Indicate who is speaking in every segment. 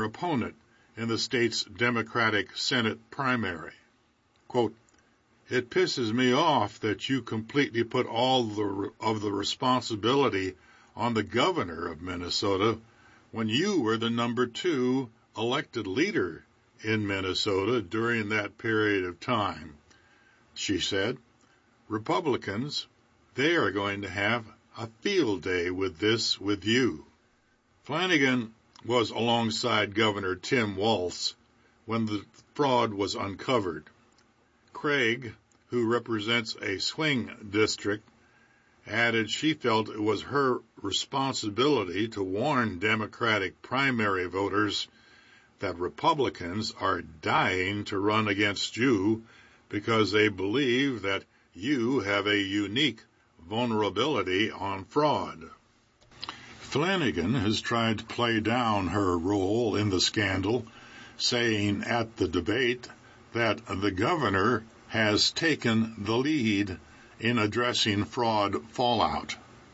Speaker 1: opponent in the state's Democratic Senate primary. Quote, "It pisses me off that you completely put all of the responsibility on the governor of Minnesota when you were the number 2 elected leader in Minnesota during that period of time," she said. "Republicans, they are going to have a field day with this with you." Flanagan was alongside Governor Tim Walz when the fraud was uncovered. Craig, who represents a swing district, added she felt it was her responsibility to warn Democratic primary voters that Republicans are dying to run against you because they believe that you have a unique vulnerability on fraud. Flanagan has tried to play down her role in the scandal, saying at the debate that the governor has taken the lead in addressing fraud fallout.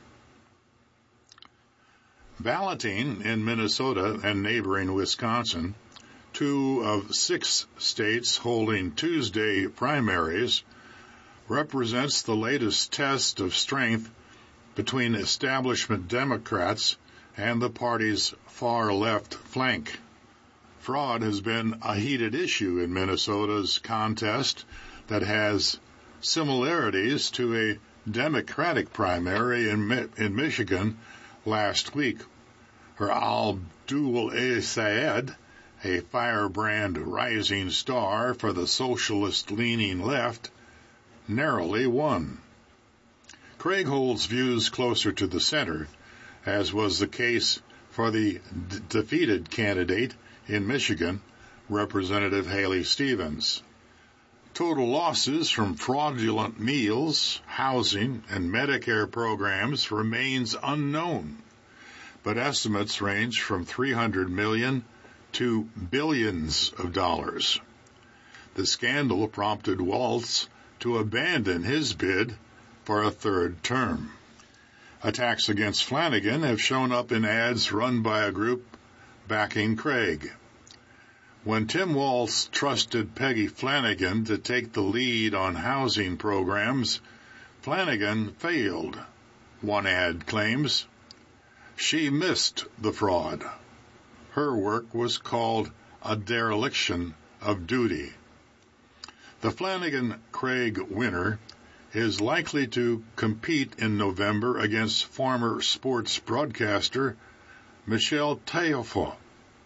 Speaker 1: Balloting in Minnesota and neighboring Wisconsin, 2 of 6 states holding Tuesday primaries, represents the latest test of strength between establishment Democrats and the party's far-left flank. Fraud has been a heated issue in Minnesota's contest that has similarities to a Democratic primary in Michigan last week, where Abdul Sayed, a firebrand rising star for the socialist-leaning left, narrowly won. Craig holds views closer to the center, as was the case for the defeated candidate in Michigan, Representative Haley Stevens. Total losses from fraudulent meals, housing, and Medicare programs remains unknown, but estimates range from $300 million to billions of dollars. The scandal prompted Walz to abandon his bid for a 3rd term. Attacks against Flanagan have shown up in ads run by a group backing Craig. When Tim Walz trusted Peggy Flanagan to take the lead on housing programs, Flanagan failed, one ad claims. She missed the fraud. Her work was called a dereliction of duty. The Flanagan-Craig winner is likely to compete in November against former sports broadcaster Michelle Taillefer,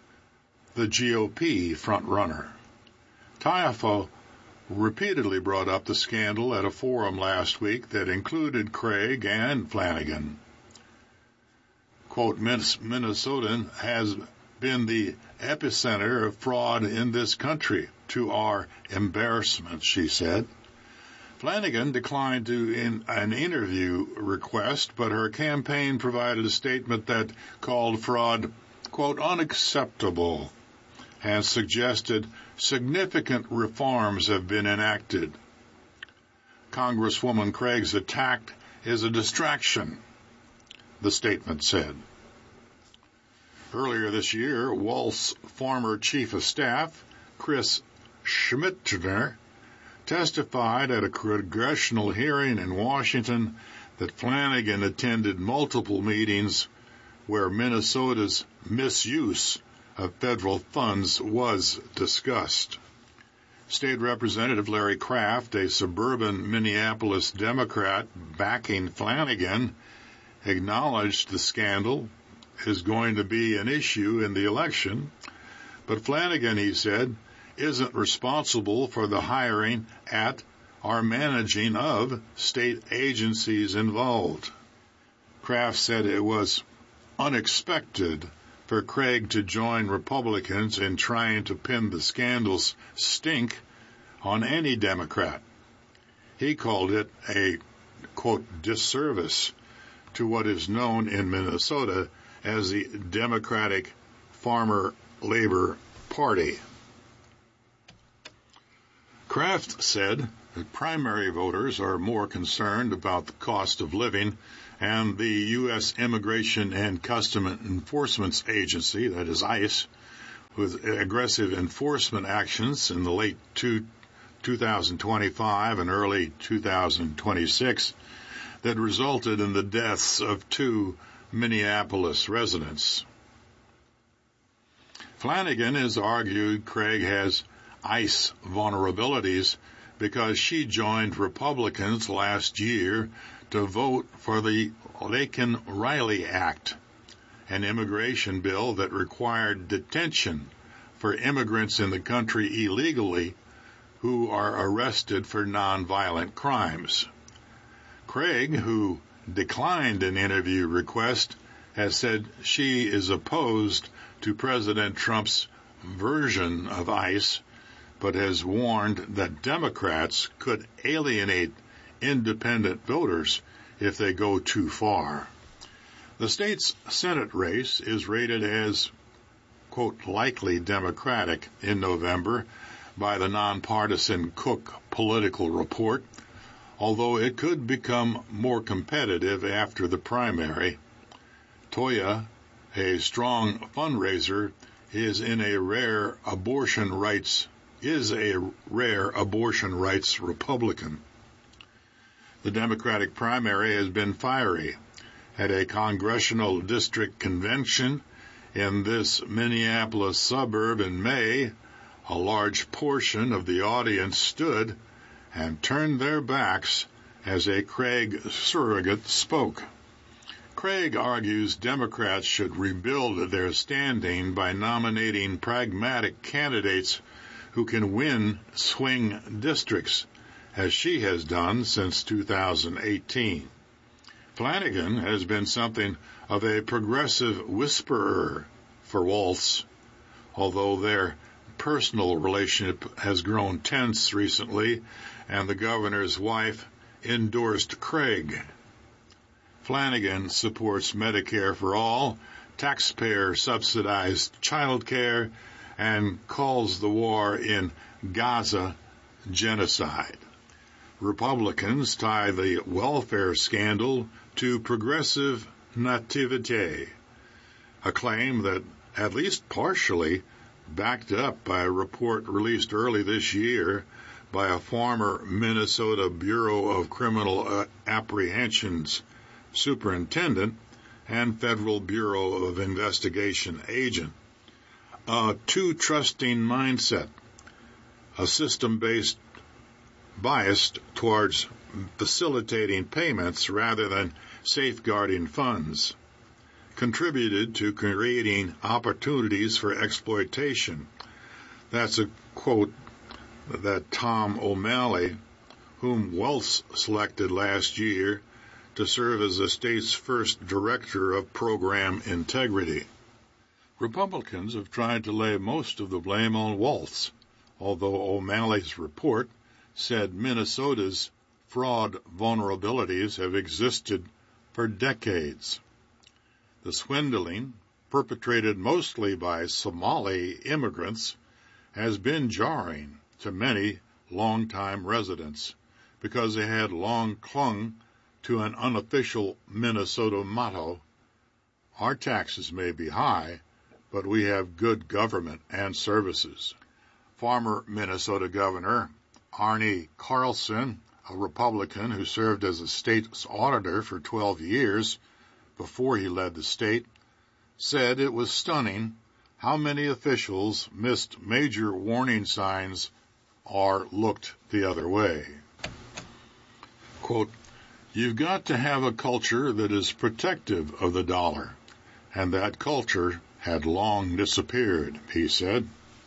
Speaker 1: the GOP frontrunner. Taillefer repeatedly brought up the scandal at a forum last week that included Craig and Flanagan. Quote, "Minnesota has been the epicenter of fraud in this country, to our embarrassment," she said. Flanagan declined an interview request, but her campaign provided a statement that called fraud, quote, "unacceptable," and suggested significant reforms have been enacted. Congresswoman Craig's attack is a distraction, the statement said. Earlier this year, Walz's former chief of staff, Chris Schmittner, testified at a congressional hearing in Washington that Flanagan attended multiple meetings where Minnesota's misuse of federal funds was discussed. State Representative Larry Kraft, a suburban Minneapolis Democrat backing Flanagan, acknowledged the scandal is going to be an issue in the election, but Flanagan, he said, isn't responsible for the hiring at or managing of state agencies involved. Kraft said it was unexpected for Craig to join Republicans in trying to pin the scandal's stink on any Democrat. He called it a, quote, disservice to what is known in Minnesota as the Democratic Farmer Labor Party. Kraft said that primary voters are more concerned about the cost of living, and the U.S. Immigration and Customs Enforcement Agency, that is ICE, with aggressive enforcement actions in the late 2025 and early 2026 that resulted in the deaths of 2 Minneapolis residents. Flanagan has argued Craig has ICE vulnerabilities because she joined Republicans last year to vote for the Laken-Riley Act, an immigration bill that required detention for immigrants in the country illegally who are arrested for nonviolent crimes. Craig, who declined an interview request, has said she is opposed to President Trump's version of ICE, but has warned that Democrats could alienate independent voters if they go too far. The state's Senate race is rated as, quote, likely Democratic in November by the nonpartisan Cook Political Report, although it could become more competitive after the primary. Toya, a strong fundraiser, is a rare abortion rights Republican. The Democratic primary has been fiery. At a congressional district convention in this Minneapolis suburb in May, a large portion of the audience stood and turned their backs as a Craig surrogate spoke. Craig argues Democrats should rebuild their standing by nominating pragmatic candidates who can win swing districts, as she has done since 2018. Flanagan has been something of a progressive whisperer for Walz, although their personal relationship has grown tense recently, and the governor's wife endorsed Craig. Flanagan supports Medicare for all, taxpayer-subsidized child care, and calls the war in Gaza genocide. Republicans tie the welfare scandal to progressive nativete, a claim that, at least partially, backed up by a report released early this year by a former Minnesota Bureau of Criminal Apprehensions superintendent and Federal Bureau of Investigation agent. A too trusting mindset, a system-based bias towards facilitating payments rather than safeguarding funds, contributed to creating opportunities for exploitation. That's a quote that Tom O'Malley, whom Walz selected last year to serve as the state's first director of program integrity. Republicans have tried to lay most of the blame on Walz, although O'Malley's report said Minnesota's fraud vulnerabilities have existed for decades. The swindling, perpetrated mostly by Somali immigrants, has been jarring to many longtime residents because they had long clung to an unofficial Minnesota motto: our taxes may be high, but we have good government and services. Former Minnesota Governor Arne Carlson, a Republican who served as a state's auditor for 12 years before he led the state, said it was stunning how many officials missed major warning signs or looked the other way. Quote, you've got to have a culture that is protective of the dollar, and that culture had long disappeared, he said.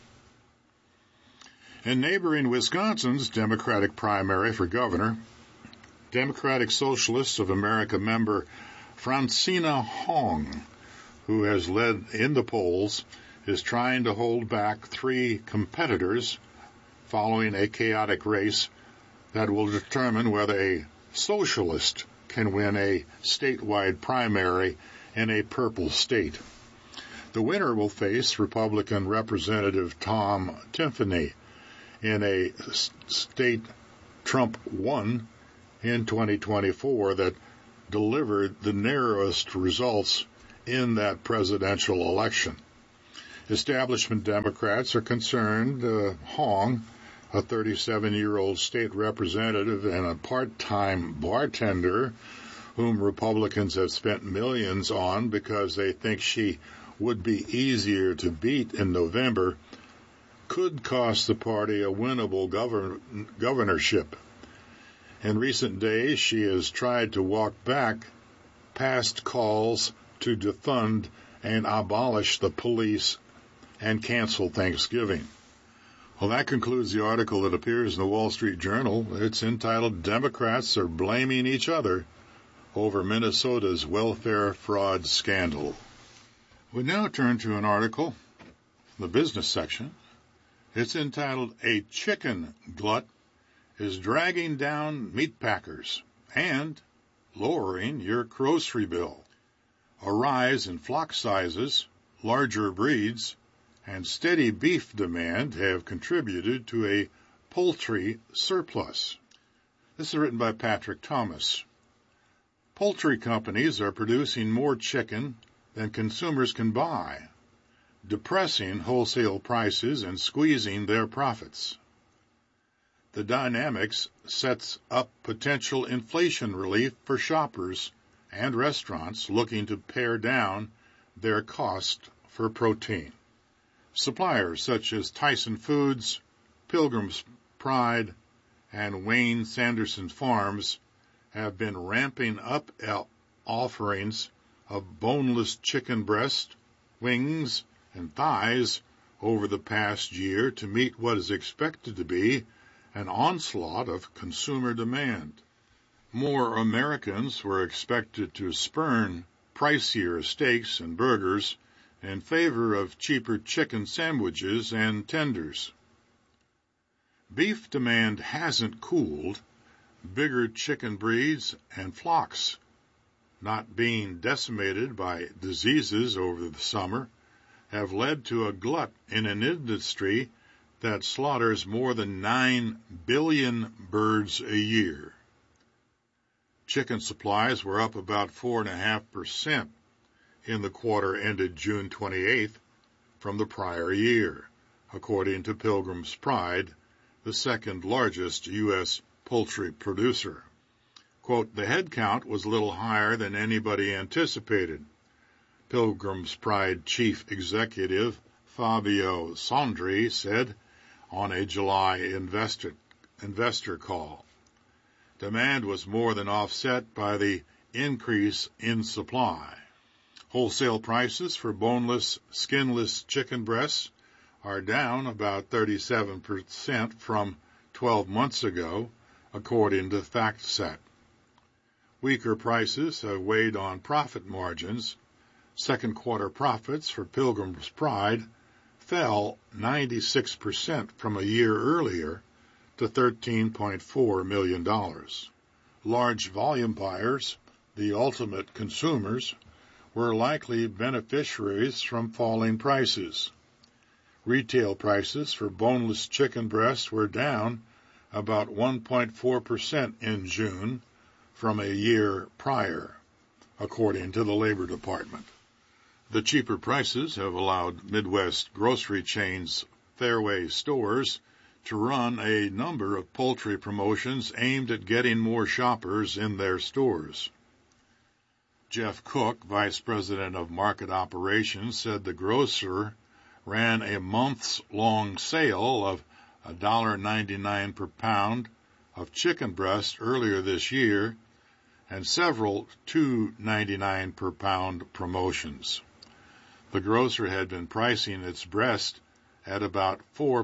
Speaker 1: In neighboring Wisconsin's Democratic primary for governor, Democratic Socialists of America member Francina Hong, who has led in the polls, is trying to hold back 3 competitors following a chaotic race that will determine whether a socialist can win a statewide primary in a purple state. The winner will face Republican Representative Tom Tiffany in a state Trump won in 2024 that delivered the narrowest results in that presidential election. Establishment Democrats are concerned Hong, a 37-year-old state representative and a part-time bartender whom Republicans have spent millions on because they think she would be easier to beat in November, could cost the party a winnable governorship. In recent days, she has tried to walk back past calls to defund and abolish the police and cancel Thanksgiving. Well, that concludes the article that appears in the Wall Street Journal. It's entitled, Democrats Are Blaming Each Other Over Minnesota's Welfare Fraud Scandal. We now turn to an article from the business section. It's entitled, A Chicken Glut is Dragging Down Meat Packers and Lowering Your Grocery Bill. A rise in flock sizes, larger breeds, and steady beef demand have contributed to a poultry surplus. This is written by Patrick Thomas. Poultry companies are producing more chicken than consumers can buy, depressing wholesale prices and squeezing their profits. The dynamics sets up potential inflation relief for shoppers and restaurants looking to pare down their cost for protein. Suppliers such as Tyson Foods, Pilgrim's Pride, and Wayne Sanderson Farms have been ramping up offerings of boneless chicken breast, wings, and thighs over the past year to meet what is expected to be an onslaught of consumer demand. More Americans were expected to spurn pricier steaks and burgers in favor of cheaper chicken sandwiches and tenders. Beef demand hasn't cooled. Bigger chicken breeds and flocks, not being decimated by diseases over the summer, have led to a glut in an industry that slaughters more than 9 billion birds a year. Chicken supplies were up about 4.5% in the quarter ended June 28th from the prior year, according to Pilgrim's Pride, the second largest U.S. poultry producer. Quote, the head count was a little higher than anybody anticipated, Pilgrim's Pride chief executive Fabio Sondri said on a July investor call. Demand was more than offset by the increase in supply. Wholesale prices for boneless, skinless chicken breasts are down about 37% from 12 months ago, according to FactSet. Weaker prices have weighed on profit margins. Second quarter profits for Pilgrim's Pride fell 96% from a year earlier to $13.4 million. Large volume buyers, the ultimate consumers, were likely beneficiaries from falling prices. Retail prices for boneless chicken breasts were down about 1.4% in June from a year prior, according to the Labor Department. The cheaper prices have allowed Midwest grocery chains Fairway Stores to run a number of poultry promotions aimed at getting more shoppers in their stores. Jeff Cook, Vice President of Market Operations, said the grocer ran a months-long sale of $1.99 per pound of chicken breast earlier this year and several $2.99 per pound promotions. The grocer had been pricing its breast at about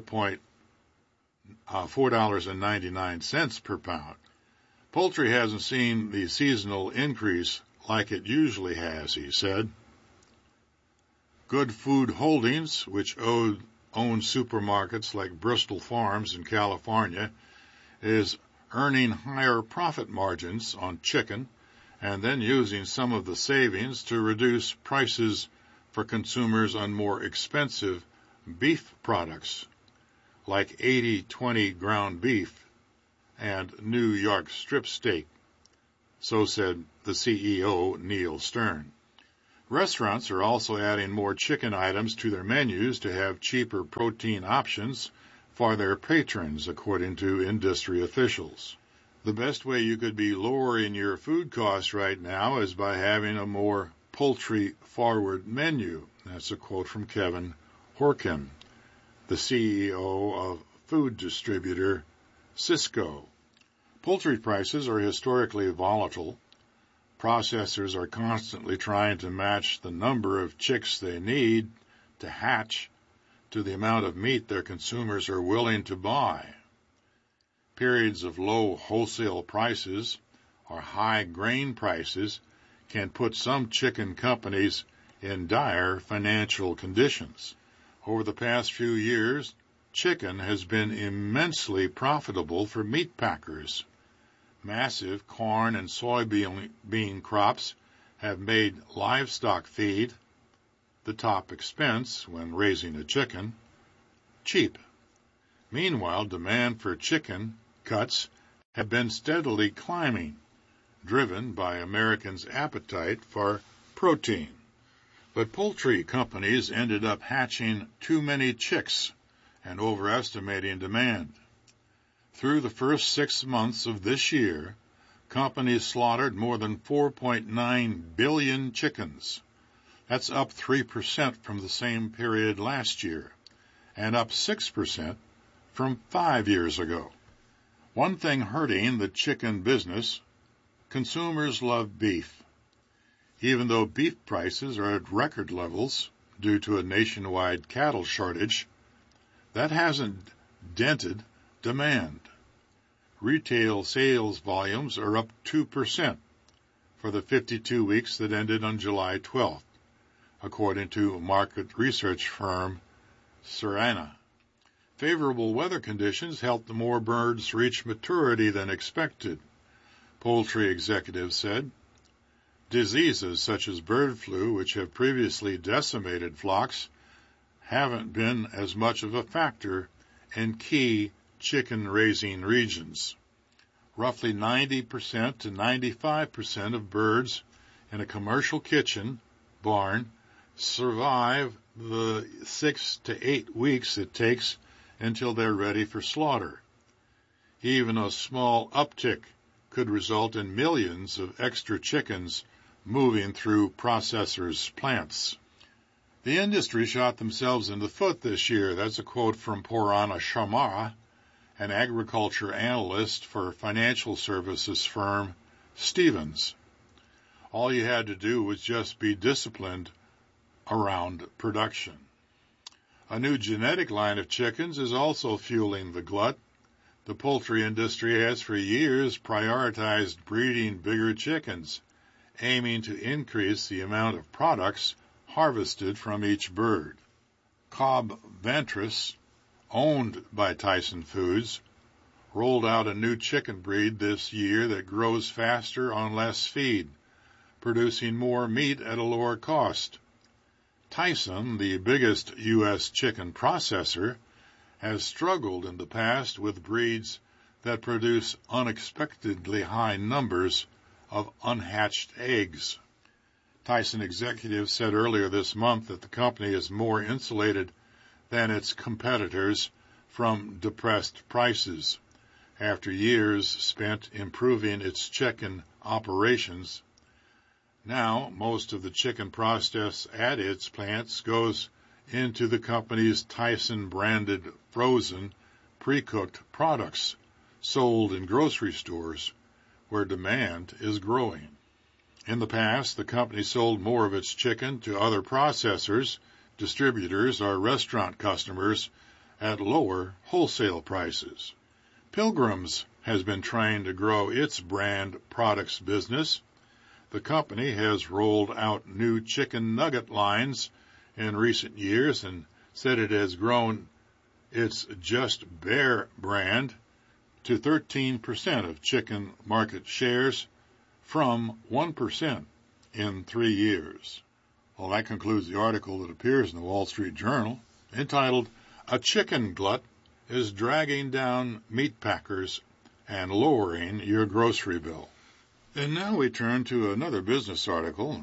Speaker 1: $4.99 per pound. Poultry hasn't seen the seasonal increase like it usually has, he said. Good Food Holdings, which owns supermarkets like Bristol Farms in California, is earning higher profit margins on chicken and then using some of the savings to reduce prices for consumers on more expensive beef products like 80/20 ground beef and New York strip steak, so said the CEO, Neil Stern. Restaurants are also adding more chicken items to their menus to have cheaper protein options for their patrons, according to industry officials. The best way you could be lowering your food costs right now is by having a more poultry-forward menu. That's a quote from Kevin Horkin, the CEO of food distributor Sysco. Poultry prices are historically volatile. Processors are constantly trying to match the number of chicks they need to hatch to the amount of meat their consumers are willing to buy. Periods of low wholesale prices or high grain prices can put some chicken companies in dire financial conditions. Over the past few years, chicken has been immensely profitable for meat packers. Massive corn and soybean crops have made livestock feed, the top expense when raising a chicken, cheap. Meanwhile, demand for chicken cuts have been steadily climbing, driven by Americans' appetite for protein. But poultry companies ended up hatching too many chicks and overestimating demand. Through the first 6 months of this year, companies slaughtered more than 4.9 billion chickens. That's up 3% from the same period last year, and up 6% from 5 years ago. One thing hurting the chicken business: consumers love beef. Even though beef prices are at record levels due to a nationwide cattle shortage, that hasn't dented demand. Retail sales volumes are up 2% for the 52 weeks that ended on July 12th, according to market research firm Circana. Favorable weather conditions helped more birds reach maturity than expected, poultry executives said. Diseases such as bird flu, which have previously decimated flocks, haven't been as much of a factor in key chicken-raising regions. Roughly 90% to 95% of birds in a commercial kitchen barn survive the 6 to 8 weeks it takes until they're ready for slaughter. Even a small uptick could result in millions of extra chickens moving through processors' plants. The industry shot themselves in the foot this year. That's a quote from Purana Sharma, an agriculture analyst for financial services firm Stephens. All you had to do was just be disciplined around production. A new genetic line of chickens is also fueling the glut. The poultry industry has for years prioritized breeding bigger chickens, aiming to increase the amount of products harvested from each bird. Cobb Ventris, owned by Tyson Foods, rolled out a new chicken breed this year that grows faster on less feed, producing more meat at a lower cost. Tyson, the biggest U.S. chicken processor, has struggled in the past with breeds that produce unexpectedly high numbers of unhatched eggs. Tyson executives said earlier this month that the company is more insulated than its competitors from depressed prices after years spent improving its chicken operations. Now, most of the chicken processed at its plants goes into the company's Tyson-branded frozen, pre-cooked products sold in grocery stores, where demand is growing. In the past, the company sold more of its chicken to other processors, distributors, or restaurant customers at lower wholesale prices. Pilgrim's has been trying to grow its brand products business. The company has rolled out new chicken nugget lines in recent years and said it has grown its Just Bare brand to 13% of chicken market shares from 1% in 3 years. Well, that concludes the article that appears in the Wall Street Journal, entitled, "A Chicken Glut is Dragging Down Meat Packers and Lowering Your Grocery Bill." And now we turn to another business article.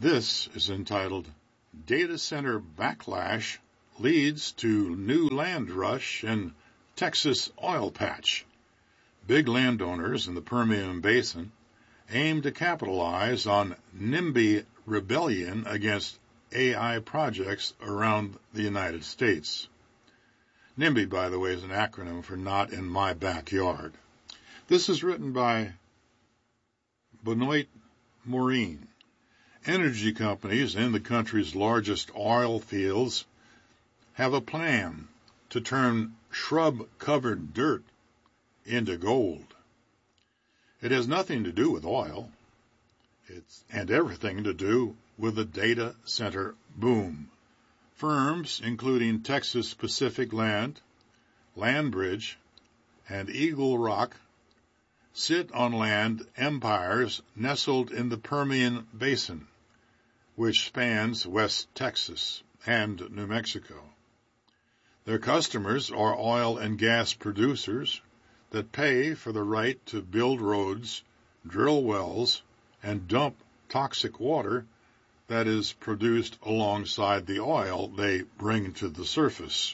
Speaker 1: This is entitled Data Center Backlash Leads to New Land Rush in Texas Oil Patch. Big landowners in the Permian Basin aim to capitalize on NIMBY rebellion against AI projects around the United States. NIMBY, by the way, is an acronym for Not in My Backyard. This is written by Benoit Maureen. Energy companies in the country's largest oil fields have a plan to turn shrub-covered dirt into gold. It has nothing to do with oil, and everything to do with the data center boom. Firms including Texas Pacific Land, Landbridge, and Eagle Rock sit on land empires nestled in the Permian Basin, which spans West Texas and New Mexico. Their customers are oil and gas producers that pay for the right to build roads, drill wells, and dump toxic water that is produced alongside the oil they bring to the surface.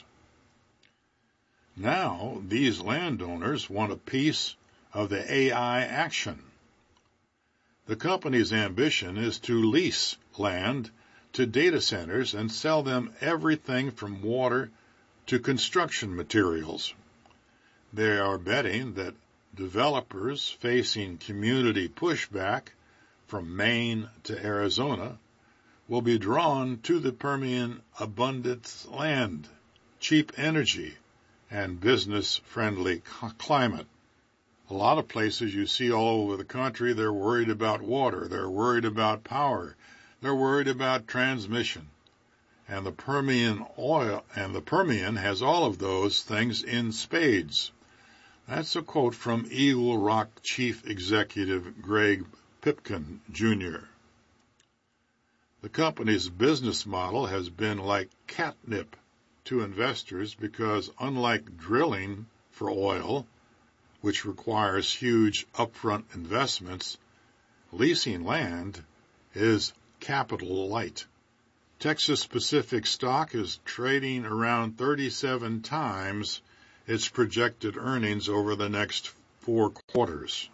Speaker 1: Now, these landowners want a piece of the AI action. The company's ambition is to lease land to data centers and sell them everything from water to construction materials. They are betting that developers facing community pushback from Maine to Arizona will be drawn to the Permian abundant land, cheap energy, and business-friendly climate. A lot of places you see all over the country, they're worried about water, they're worried about power, they're worried about transmission. And the Permian has all of those things in spades. That's a quote from Eagle Rock Chief Executive Greg Pipkin, Jr. The company's business model has been like catnip to investors because unlike drilling for oil, which requires huge upfront investments, leasing land is capital light. Texas Pacific stock is trading around 37 times its projected earnings over the next 4 quarters.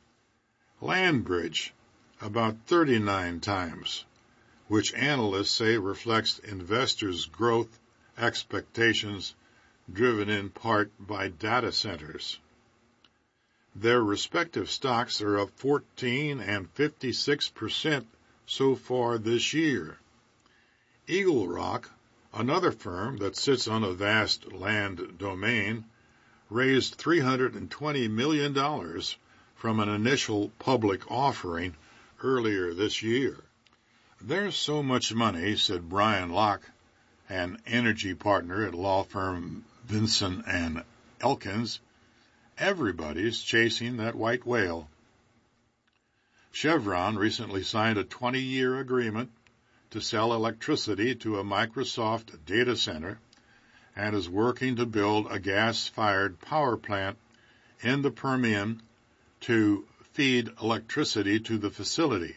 Speaker 1: Landbridge, about 39 times, which analysts say reflects investors' growth expectations driven in part by data centers. Their respective stocks are up 14 and 56% so far this year. Eagle Rock, another firm that sits on a vast land domain, raised $320 million from an initial public offering earlier this year. There's so much money, said Brian Locke, an energy partner at law firm Vinson and Elkins. Everybody's chasing that white whale. Chevron recently signed a 20-year agreement to sell electricity to a Microsoft data center and is working to build a gas-fired power plant in the Permian to feed electricity to the facility.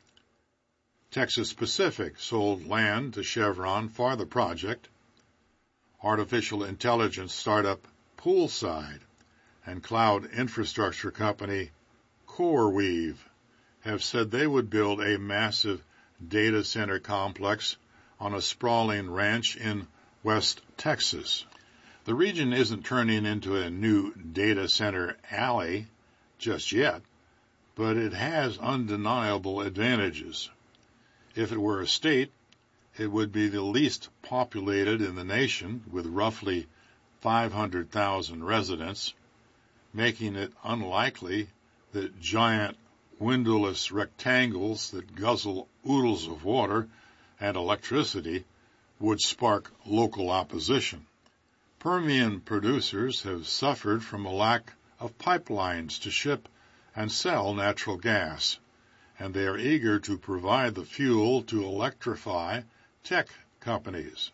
Speaker 1: Texas Pacific sold land to Chevron for the project. Artificial intelligence startup Poolside and cloud infrastructure company CoreWeave have said they would build a massive data center complex on a sprawling ranch in West Texas. The region isn't turning into a new data center alley just yet, but it has undeniable advantages. If it were a state, it would be the least populated in the nation with roughly 500,000 residents, making it unlikely that giant windowless rectangles that guzzle oodles of water and electricity would spark local opposition. Permian producers have suffered from a lack of pipelines to ship and sell natural gas, and they are eager to provide the fuel to electrify tech companies.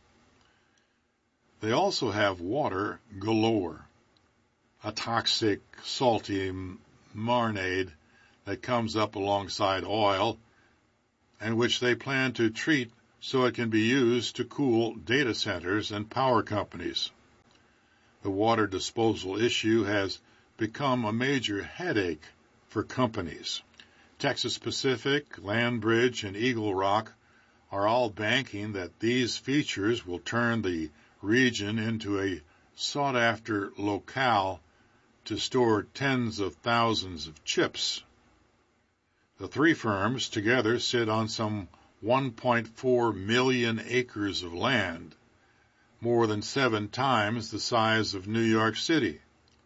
Speaker 1: They also have water galore, a toxic, salty marinade that comes up alongside oil and which they plan to treat so it can be used to cool data centers and power companies. The water disposal issue has become a major headache for companies. Texas Pacific, Landbridge, and Eagle Rock are all banking that these features will turn the region into a sought-after locale to store tens of thousands of chips. The three firms together sit on some 1.4 million acres of land, more than 7 times the size of New York City,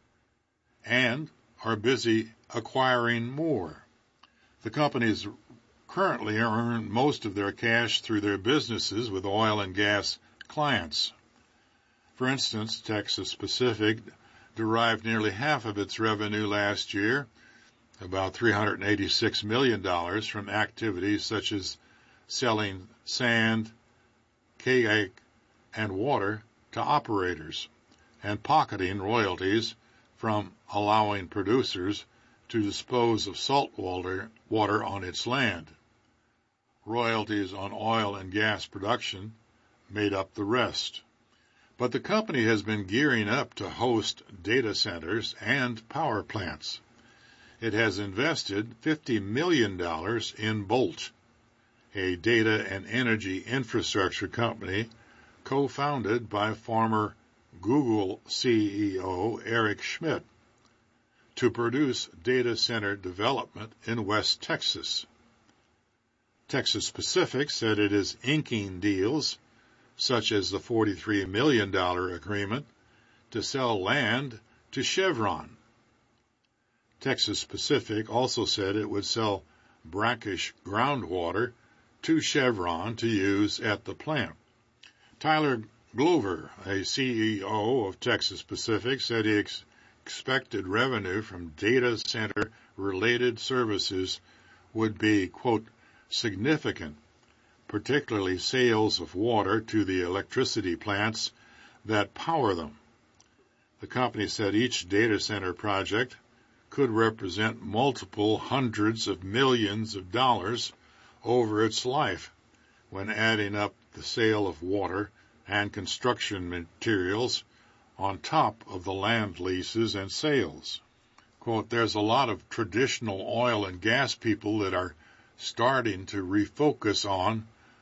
Speaker 1: and are busy acquiring more. The companies currently earn most of their cash through their businesses with oil and gas clients. For instance, Texas Pacific derived nearly half of its revenue last year, about $386 million, from activities such as selling sand, cake, and water to operators, and pocketing royalties from allowing producers to dispose of salt water on its land. Royalties on oil and gas production made up the rest. But the company has been gearing up to host data centers and power plants. It has invested $50 million in Bolt, a data and energy infrastructure company co-founded by former Google CEO Eric Schmidt, to produce data center development in West Texas. Texas Pacific said it is inking deals, such as the $43 million agreement to sell land to Chevron. Texas Pacific also said it would sell brackish groundwater to Chevron to use at the plant. Tyler Glover, a CEO of Texas Pacific, said he expected revenue from data center-related services would be, quote, significant, particularly sales of water to the electricity plants that power them. The company said each data center project could represent multiple hundreds of millions of dollars over its life when adding up the sale of water and construction materials on top of the land leases and sales. Quote, there's a lot of traditional oil and gas people that are starting to refocus on,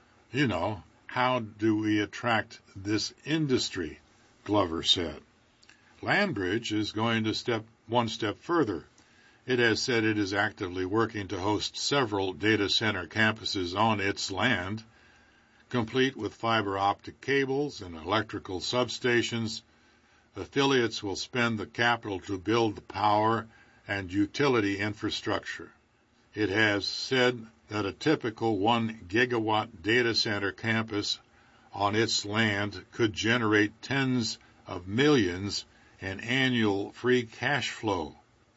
Speaker 1: how do we attract this industry, Glover said. Landbridge is going to one step further. It has said it is actively working to host several data center campuses on its land, complete with fiber optic cables and electrical substations. Affiliates will spend the capital to build the power and utility infrastructure. It has said that a typical 1 gigawatt data center campus on its land could generate tens of millions in annual free cash flow,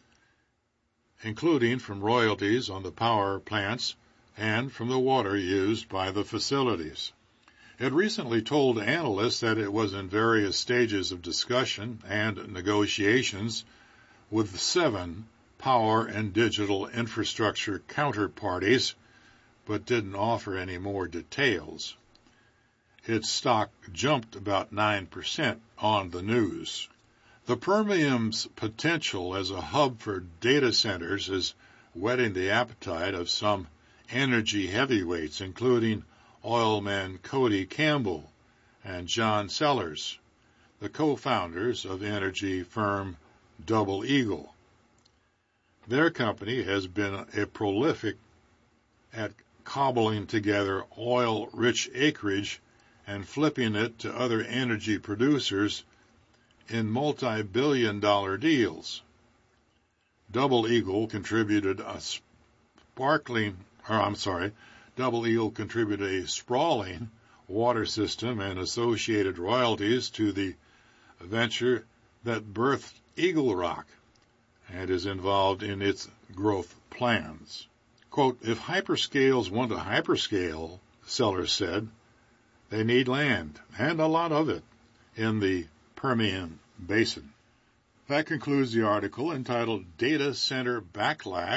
Speaker 1: including from royalties on the power plants and from the water used by the facilities. It recently told analysts that it was in various stages of discussion and negotiations with 7 power and digital infrastructure counterparties, but didn't offer any more details. Its stock jumped about 9% on the news. The Permian's potential as a hub for data centers is whetting the appetite of some energy heavyweights, including oilman Cody Campbell and John Sellers, the co-founders of energy firm Double Eagle. Their company has been a prolific at cobbling together oil-rich acreage and flipping it to other energy producers in multi-billion-dollar deals. Double Eagle contributed a sprawling water system and associated royalties to the venture that birthed Eagle Rock and is involved in its growth plans. Quote, if hyperscales want to hyperscale, Sellers said, they need land, and a lot of it, in the Permian Basin. That concludes the article entitled Data Center Backlash,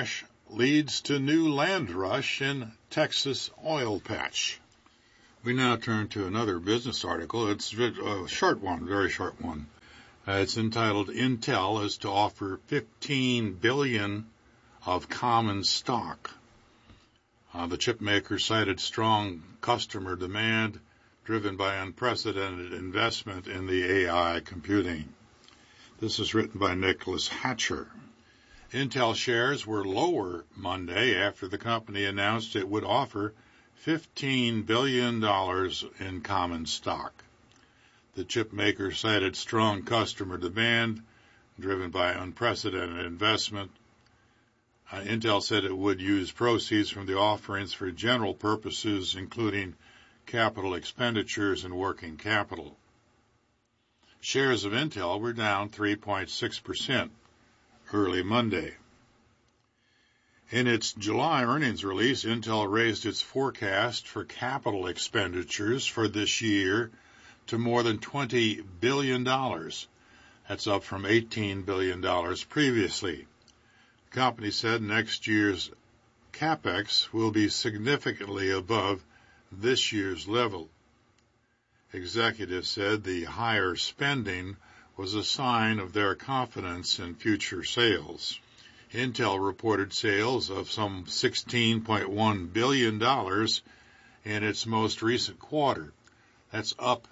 Speaker 1: leads to new land rush in Texas oil patch. We now turn to another business article. It's a short one, very short one. It's entitled, Intel is to offer $15 billion of common stock. The chip maker cited strong customer demand driven by unprecedented investment in the AI computing. This is written by Nicholas Hatcher. Intel shares were lower Monday after the company announced it would offer $15 billion in common stock. The chip maker cited strong customer demand driven by unprecedented investment. Intel said it would use proceeds from the offerings for general purposes, including capital expenditures and working capital. Shares of Intel were down 3.6% early Monday. In its July earnings release, Intel raised its forecast for capital expenditures for this year to more than $20 billion. That's up from $18 billion previously. The company said next year's CapEx will be significantly above this year's level. Executives said the higher spending was a sign of their confidence in future sales. Intel reported sales of some $16.1 billion in its most recent quarter. That's up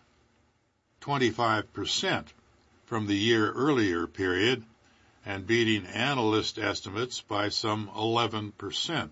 Speaker 1: 25% from the year earlier period and beating analyst estimates by some 11%.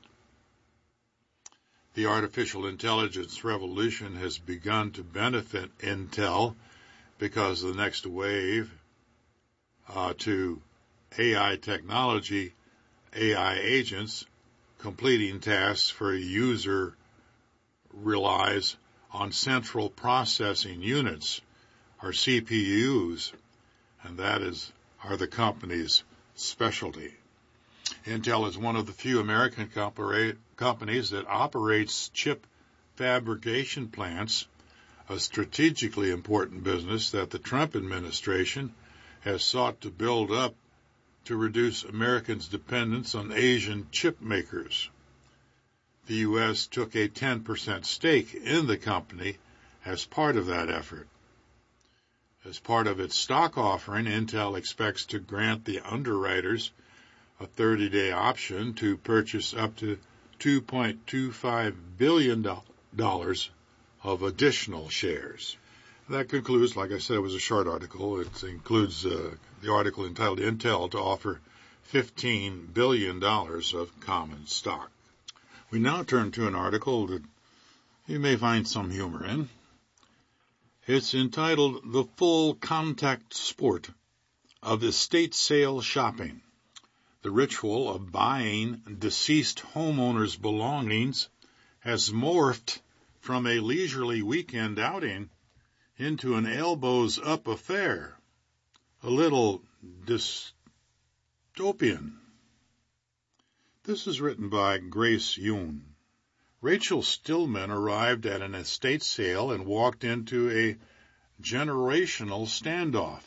Speaker 1: The artificial intelligence revolution has begun to benefit Intel because the next wave to AI technology, AI agents completing tasks for a user relies on central processing units, or CPUs, and that are the company's specialty. Intel is one of the few American companies that operates chip fabrication plants, a strategically important business that the Trump administration has sought to build up to reduce Americans' dependence on Asian chip makers. The U.S. took a 10% stake in the company as part of that effort. As part of its stock offering, Intel expects to grant the underwriters a 30-day option to purchase up to $2.25 billion of additional shares. That concludes, like I said, it was a short article. It includes the article entitled Intel to offer $15 billion of common stock. We now turn to an article that you may find some humor in. It's entitled The Full Contact Sport of Estate Sale Shopping. The ritual of buying deceased homeowners' belongings has morphed from a leisurely weekend outing into an elbows-up affair, a little dystopian. This is written by Grace Yoon. Rachel Stillman arrived at an estate sale and walked into a generational standoff.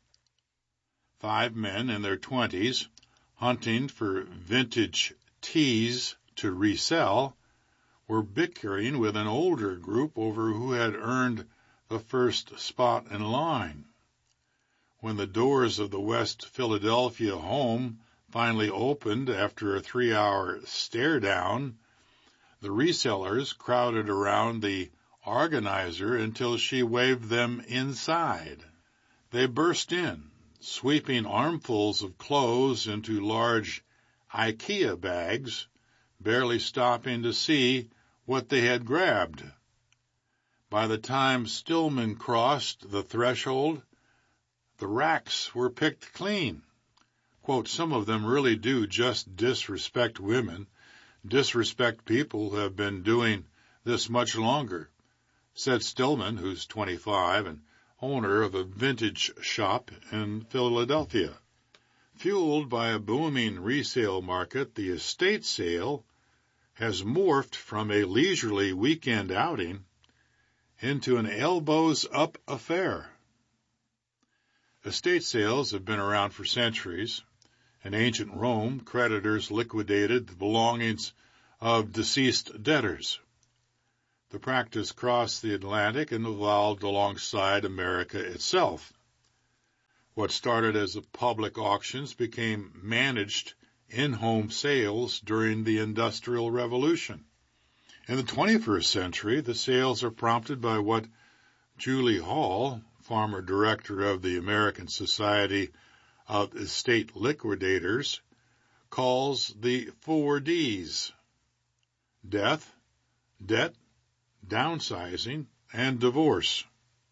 Speaker 1: 5 men in their 20s, hunting for vintage teas to resell, were bickering with an older group over who had earned the first spot in line. When the doors of the West Philadelphia home finally opened after a 3-hour stare-down, the resellers crowded around the organizer until she waved them inside. They burst in, sweeping armfuls of clothes into large IKEA bags, barely stopping to see what they had grabbed. By the time Stillman crossed the threshold, the racks were picked clean. Quote, some of them really do just disrespect women, disrespect people who have been doing this much longer, said Stillman, who's 25 and owner of a vintage shop in Philadelphia. Fueled by a booming resale market, the estate sale has morphed from a leisurely weekend outing into an elbows-up affair. Estate sales have been around for centuries, In ancient Rome, creditors liquidated the belongings of deceased debtors. The practice crossed the Atlantic and evolved alongside America itself. What started as public auctions became managed in-home sales during the Industrial Revolution. In the 21st century, the sales are prompted by what Julie Hall, former director of the American Society of Estate Liquidators, calls the 4 Ds: death, debt, downsizing, and divorce.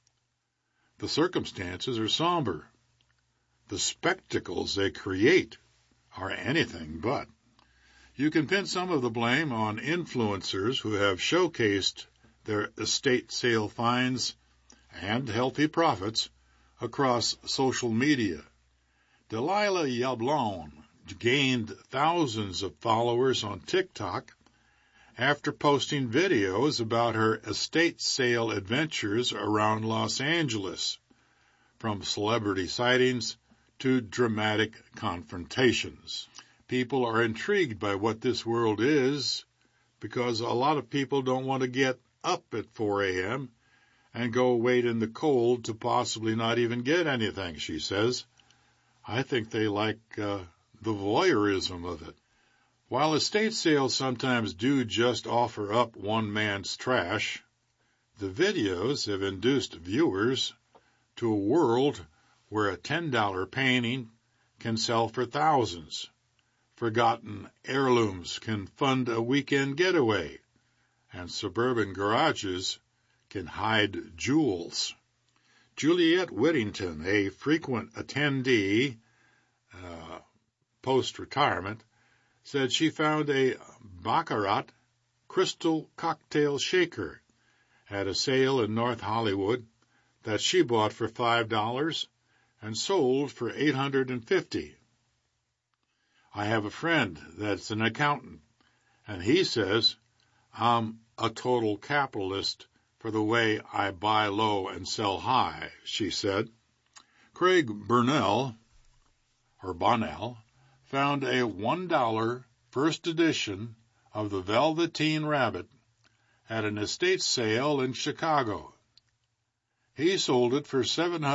Speaker 1: The circumstances are somber. The spectacles they create are anything but. You can pin some of the blame on influencers who have showcased their estate sale finds and healthy profits across social media. Delilah Yablon gained thousands of followers on TikTok after posting videos about her estate sale adventures around Los Angeles, from celebrity sightings to dramatic confrontations. People are intrigued by what this world is because a lot of people don't want to get up at 4 a.m. and go wait in the cold to possibly not even get anything, she says. I think they like the voyeurism of it. While estate sales sometimes do just offer up one man's trash, the videos have induced viewers to a world where a $10 painting can sell for thousands. Forgotten heirlooms can fund a weekend getaway, and suburban garages can hide jewels. Juliette Whittington, a frequent attendee post-retirement, said she found a Baccarat crystal cocktail shaker at a sale in North Hollywood that she bought for $5 and sold for $850. I have a friend that's an accountant, and he says, I'm a total capitalist for the way I buy low and sell high, she said. Craig Bonnell found a $1 first edition of the Velveteen Rabbit at an estate sale in Chicago. He sold it for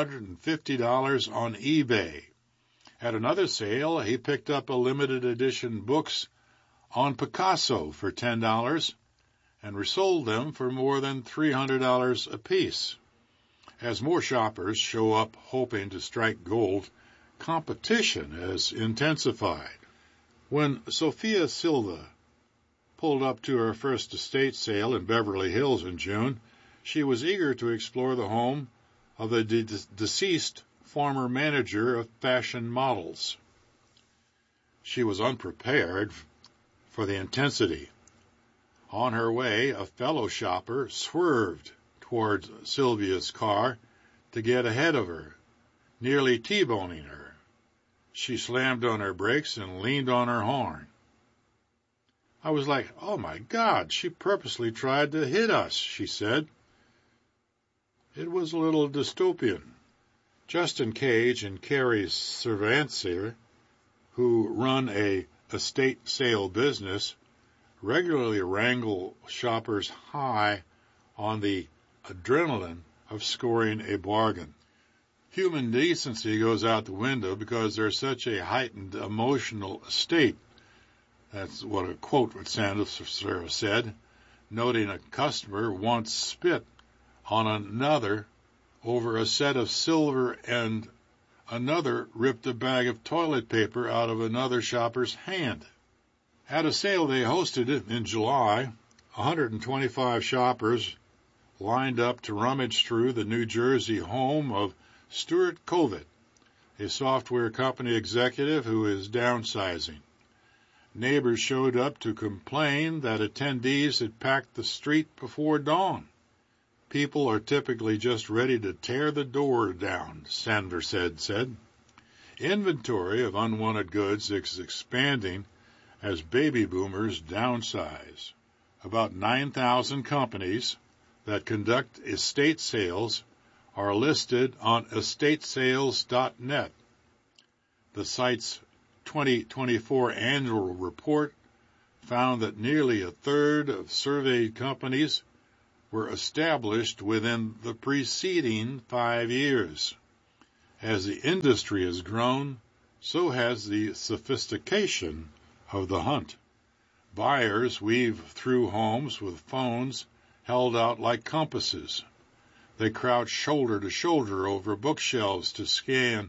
Speaker 1: $750 on eBay. At another sale, he picked up a limited edition books on Picasso for $10 and resold them for more than $300 apiece. As more shoppers show up hoping to strike gold, competition has intensified. When Sophia Silva pulled up to her first estate sale in Beverly Hills in June, she was eager to explore the home of the deceased former manager of fashion models. She was unprepared for the intensity. On her way, a fellow shopper swerved towards Sylvia's car to get ahead of her, nearly T-boning her. She slammed on her brakes and leaned on her horn. I was like, oh my God, she purposely tried to hit us, she said. It was a little dystopian. Justin Cage and Carrie Cervantes, who run a estate sale business, regularly wrangle shoppers high on the adrenaline of scoring a bargain. Human decency goes out the window because there's such a heightened emotional state. That's what a quote with Sanders said, noting a customer once spit on another over a set of silver and another ripped a bag of toilet paper out of another shopper's hand. At a sale they hosted in July, 125 shoppers lined up to rummage through the New Jersey home of Stuart Covet, a software company executive who is downsizing. Neighbors showed up to complain that attendees had packed the street before dawn. People are typically just ready to tear the door down, Sanders said. Inventory of unwanted goods is expanding as baby boomers downsize. About 9,000 companies that conduct estate sales are listed on estatesales.net. The site's 2024 annual report found that nearly a third of surveyed companies were established within the preceding 5 years. As the industry has grown, so has the sophistication of the hunt. Buyers weave through homes with phones held out like compasses. They crouch shoulder to shoulder over bookshelves to scan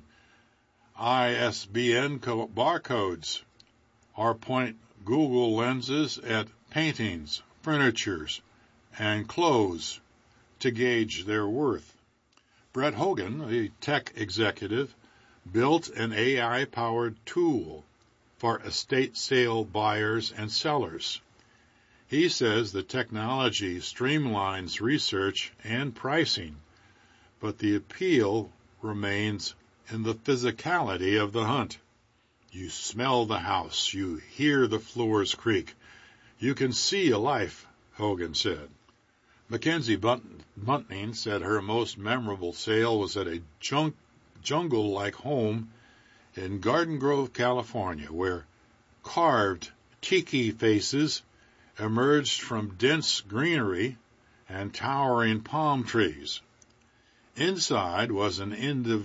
Speaker 1: ISBN barcodes or point Google lenses at paintings, furnitures, and clothes to gauge their worth. Brett Hogan, a tech executive, built an AI-powered tool for estate sale buyers and sellers. He says the technology streamlines research and pricing, but the appeal remains in the physicality of the hunt. You smell the house, you hear the floors creak, you can see a life, Hogan said. Mackenzie Bunting said her most memorable sale was at a jungle-like home in Garden Grove, California, where carved tiki faces emerged from dense greenery and towering palm trees. Inside was an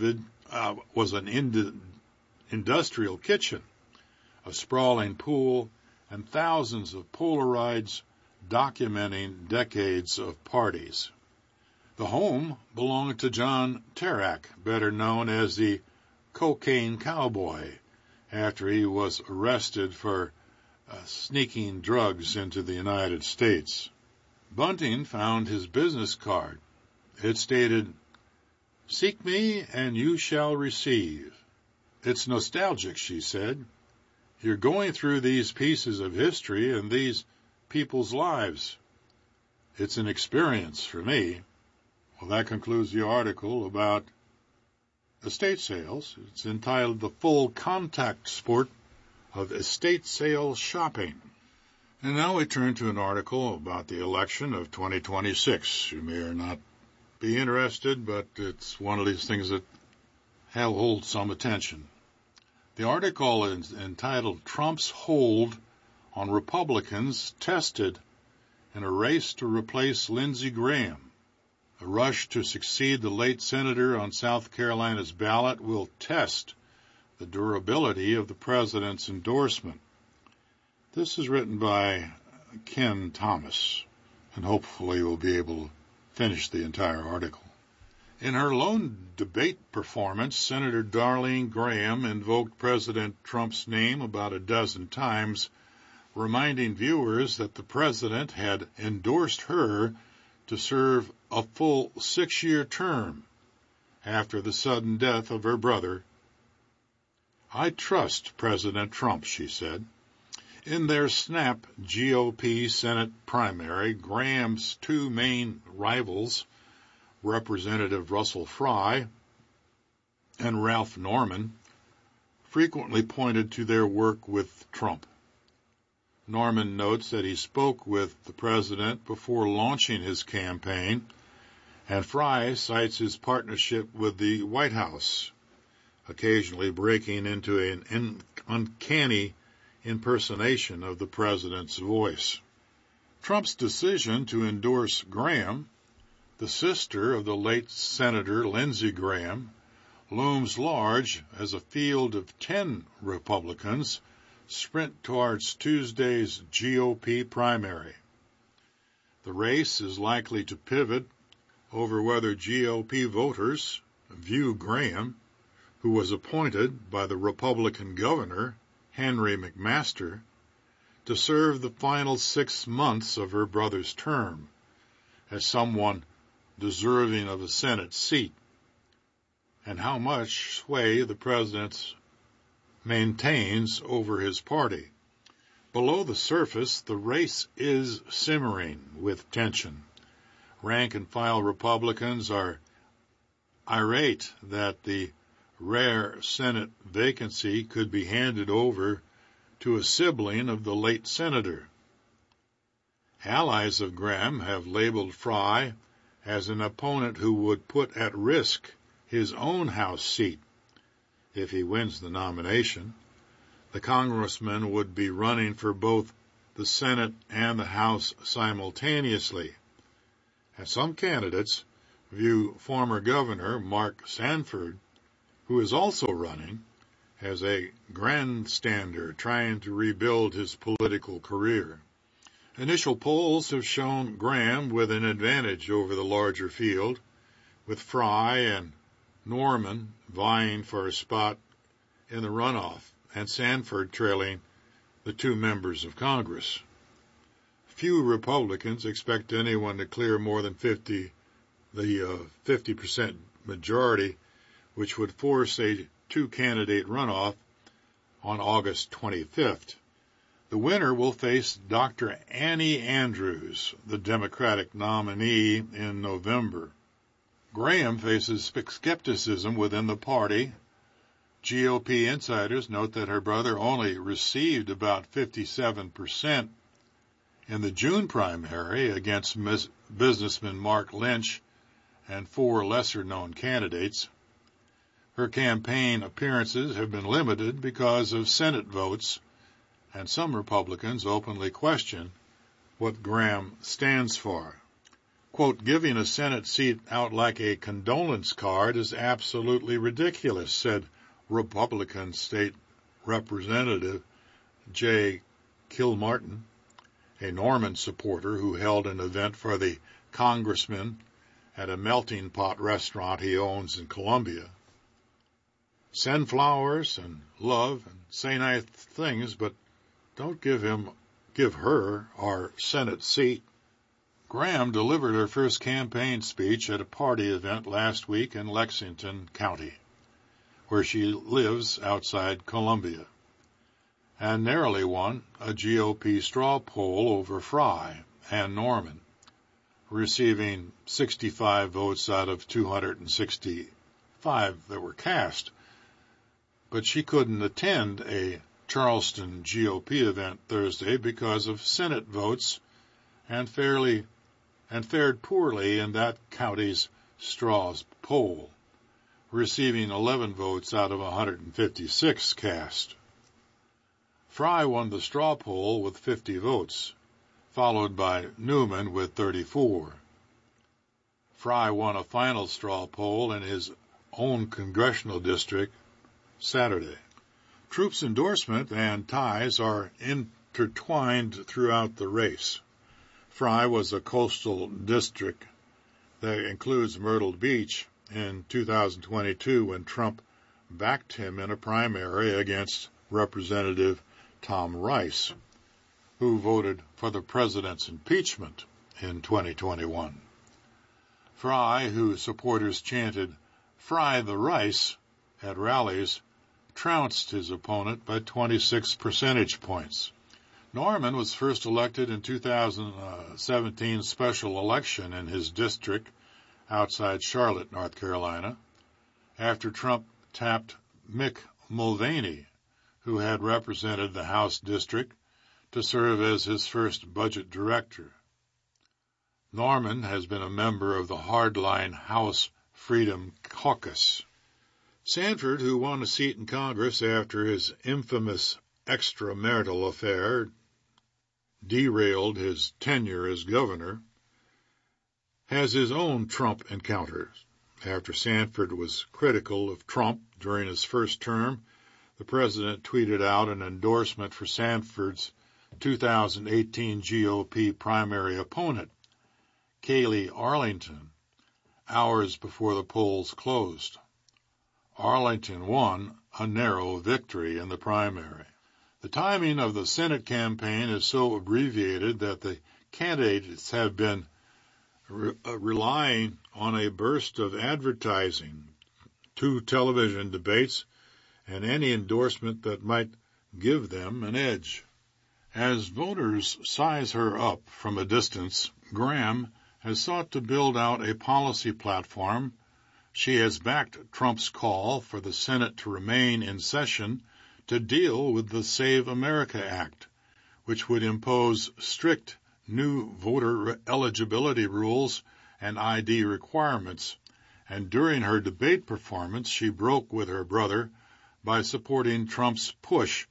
Speaker 1: industrial kitchen, a sprawling pool, and thousands of Polaroids documenting decades of parties. The home belonged to John Tarak, better known as the Cocaine Cowboy, after he was arrested for sneaking drugs into the United States. Bunting found his business card. It stated, "Seek me and you shall receive." It's nostalgic, she said. You're going through these pieces of history and these people's lives. It's an experience for me. Well, that concludes the article about estate sales. It's entitled The Full Contact Sport of Estate Sale Shopping. And now we turn to an article about the election of 2026. You may or not be interested, but it's one of these things that hold some attention. The article is entitled Trump's Hold on Republicans Tested in a Race to Replace Lindsey Graham. A rush to succeed the late senator on South Carolina's ballot will test the durability of the president's endorsement. This is written by Ken Thomas, and hopefully we'll be able to finish the entire article. In her lone debate performance, Senator Darlene Graham invoked President Trump's name about a dozen times, reminding viewers that the president had endorsed her to serve a full 6-year term after the sudden death of her brother. "I trust President Trump," she said. In their snap GOP Senate primary, Graham's two main rivals, Representative Russell Fry and Ralph Norman, frequently pointed to their work with Trump. Norman notes that he spoke with the president before launching his campaign, and Fry cites his partnership with the White House, occasionally breaking into an uncanny impersonation of the president's voice. Trump's decision to endorse Graham, the sister of the late Senator Lindsey Graham, looms large as a field of 10 Republicans sprint towards Tuesday's GOP primary. The race is likely to pivot over whether GOP voters view Graham, who was appointed by the Republican governor, Henry McMaster, to serve the final 6 months of her brother's term, as someone deserving of a Senate seat, and how much sway the president maintains over his party. Below the surface, the race is simmering with tension. Rank-and-file Republicans are irate that the rare Senate vacancy could be handed over to a sibling of the late senator. Allies of Graham have labeled Fry as an opponent who would put at risk his own House seat if he wins the nomination. The congressman would be running for both the Senate and the House simultaneously. And some candidates view former Governor Mark Sanford, who is also running, as a grandstander trying to rebuild his political career. Initial polls have shown Graham with an advantage over the larger field, with Fry and Norman vying for a spot in the runoff, and Sanford trailing the two members of Congress. Few Republicans expect anyone to clear more than 50% majority, which would force a two-candidate runoff on August 25th. The winner will face Dr. Annie Andrews, the Democratic nominee, in November. Graham faces skepticism within the party. GOP insiders note that her brother only received about 57% in the June primary against businessman Mark Lynch and four lesser-known candidates. Her campaign appearances have been limited because of Senate votes, and some Republicans openly question what Graham stands for. Quote, giving a Senate seat out like a condolence card is absolutely ridiculous, said Republican State Representative Jay Kilmartin, a Norman supporter who held an event for the congressman at a melting pot restaurant he owns in Columbia. Send flowers and love and say nice things, but don't give her our Senate seat. Graham delivered her first campaign speech at a party event last week in Lexington County, where she lives outside Columbia, and narrowly won a GOP straw poll over Fry and Norman, receiving 65 votes out of 265 that were cast. But she couldn't attend a Charleston GOP event Thursday because of Senate votes and fared poorly in that county's straws poll, receiving 11 votes out of 156 cast. Fry won the straw poll with 50 votes, followed by Newman with 34. Fry won a final straw poll in his own congressional district Saturday. Troops' endorsement and ties are intertwined throughout the race. Fry was a coastal district that includes Myrtle Beach in 2022 when Trump backed him in a primary against Representative Tom Rice, who voted for the president's impeachment in 2021. Fry, whose supporters chanted, "Fry the Rice," at rallies, trounced his opponent by 26 percentage points. Norman was first elected in 2017 special election in his district outside Charlotte, North Carolina, after Trump tapped Mick Mulvaney, who had represented the House district, to serve as his first budget director. Norman has been a member of the hardline House Freedom Caucus. Sanford, who won a seat in Congress after his infamous extramarital affair derailed his tenure as governor, has his own Trump encounters. After Sanford was critical of Trump during his first term, the president tweeted out an endorsement for Sanford's 2018 GOP primary opponent, Kaylee Arlington, hours before the polls closed. Arlington won a narrow victory in the primary. The timing of the Senate campaign is so abbreviated that the candidates have been relying on a burst of advertising, 2 television debates, and any endorsement that might give them an edge. As voters size her up from a distance, Graham has sought to build out a policy platform. She has backed Trump's call for the Senate to remain in session to deal with the Save America Act, which would impose strict new voter eligibility rules and ID requirements, and during her debate performance she broke with her brother by supporting Trump's push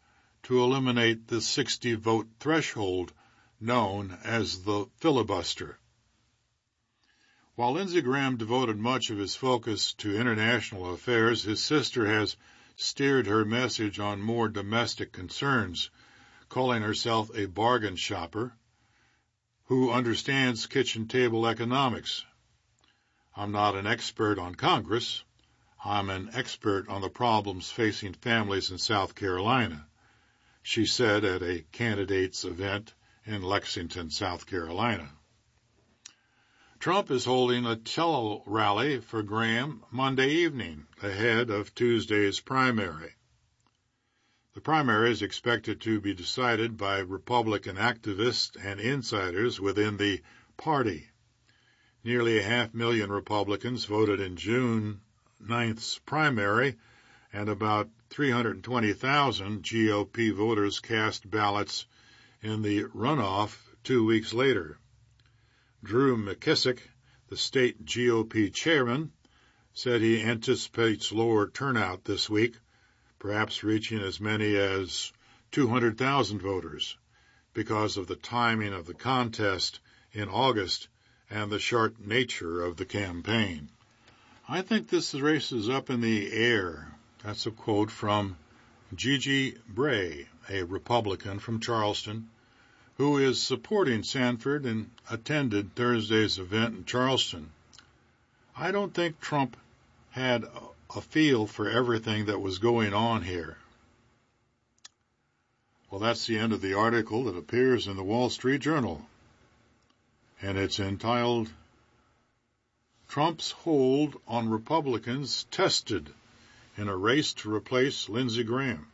Speaker 1: to eliminate the 60-vote threshold known as the filibuster. While Lindsey Graham devoted much of his focus to international affairs, his sister has steered her message on more domestic concerns, calling herself a bargain shopper who understands kitchen table economics. I'm not an expert on Congress. I'm an expert on the problems facing families in South Carolina, she said at a candidates event in Lexington, South Carolina. Trump is holding a tele-rally for Graham Monday evening, ahead of Tuesday's primary. The primary is expected to be decided by Republican activists and insiders within the party. Nearly 500,000 Republicans voted in June 9th's primary, and about 320,000 GOP voters cast ballots in the runoff 2 weeks later. Drew McKissick, the state GOP chairman, said he anticipates lower turnout this week, perhaps reaching as many as 200,000 voters, because of the timing of the contest in August and the short nature of the campaign. I think this race is up in the air. That's a quote from Gigi Bray, a Republican from Charleston, who is supporting Sanford and attended Thursday's event in Charleston. I don't think Trump had a feel for everything that was going on here. Well, that's the end of the article that appears in the Wall Street Journal, and it's entitled, Trump's Hold on Republicans Tested in a Race to Replace Lindsey Graham.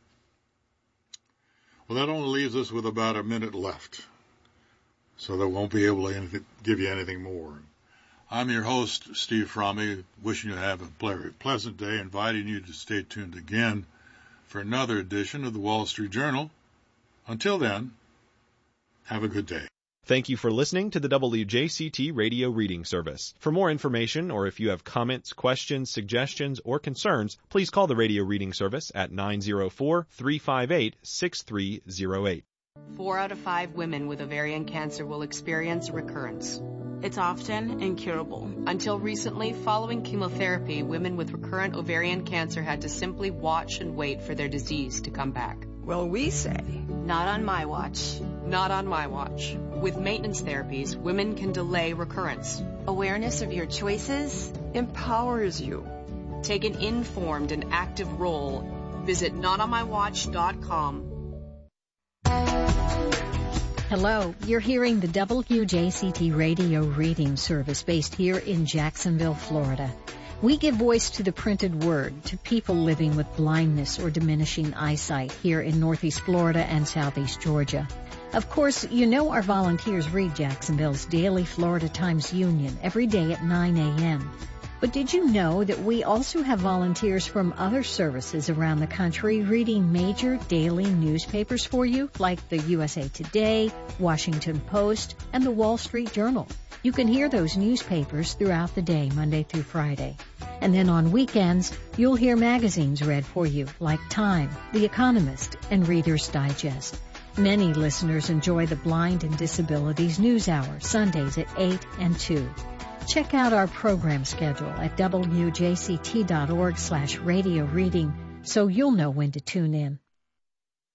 Speaker 1: Well, that only leaves us with about a minute left, so that won't be able to give you anything more. I'm your host, Steve Fromme, wishing you to have a very pleasant day, inviting you to stay tuned again for another edition of the Wall Street Journal. Until then, have a good day.
Speaker 2: Thank you for listening to the WJCT Radio Reading Service. For more information, or if you have comments, questions, suggestions, or concerns, please call the Radio Reading Service at 904-358-6308.
Speaker 3: 4 out of 5 women with ovarian cancer will experience a recurrence.
Speaker 4: It's often incurable.
Speaker 3: Until recently, following chemotherapy, women with recurrent ovarian cancer had to simply watch and wait for their disease to come back.
Speaker 4: Well, we say,
Speaker 3: not on my watch. Not on my watch. With maintenance therapies, women can delay recurrence.
Speaker 4: Awareness of your choices empowers you.
Speaker 3: Take an informed and active role. Visit notonmywatch.com.
Speaker 5: Hello, you're hearing the WJCT Radio Reading Service based here in Jacksonville, Florida. We give voice to the printed word to people living with blindness or diminishing eyesight here in Northeast Florida and Southeast Georgia. Of course, you know our volunteers read Jacksonville's daily Florida Times Union every day at 9 a.m. But did you know that we also have volunteers from other services around the country reading major daily newspapers for you, like the USA Today, Washington Post, and the Wall Street Journal? You can hear those newspapers throughout the day, Monday through Friday. And then on weekends, you'll hear magazines read for you, like Time, The Economist, and Reader's Digest. Many listeners enjoy the Blind and Disabilities News Hour, Sundays at 8 and 2. Check out our program schedule at wjct.org/radio reading so you'll know when to tune in.